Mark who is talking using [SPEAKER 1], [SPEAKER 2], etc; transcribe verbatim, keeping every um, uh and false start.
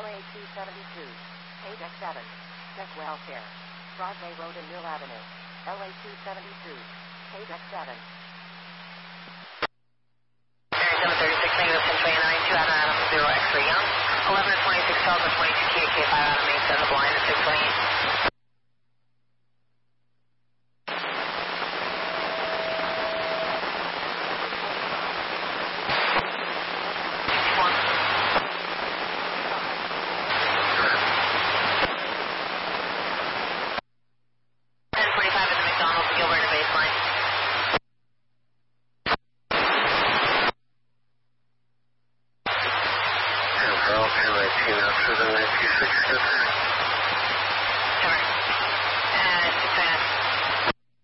[SPEAKER 1] L A two seventy-two, page X seven, Deck Welfare, Broadway Road and Mill Avenue, L A two seventy-two, page X seven.
[SPEAKER 2] seven thirty-six, negative ten twenty-nine, two Adam Adam, zero X-ray Young, eleven twenty-six, Delta twenty-two, K K five Adam eight seven, blind at six lane.